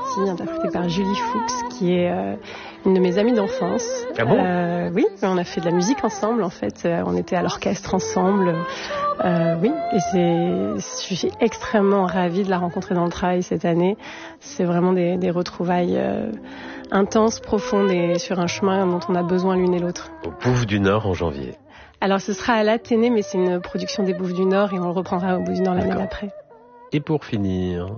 Party, interprétée par Julie Fuchs, qui est une de mes amies d'enfance. Ah bon? Oui, on a fait de la musique ensemble, en fait. On était à l'orchestre ensemble. Oui, et je suis extrêmement ravie de la rencontrer dans le travail cette année. C'est vraiment des retrouvailles intenses, profondes et sur un chemin dont on a besoin l'une et l'autre. Au Bouffe du Nord en janvier. Alors ce sera à l'Athénée, mais c'est une production des Bouffes du Nord et on le reprendra au Bouffe du Nord l'année d'après. Et pour finir,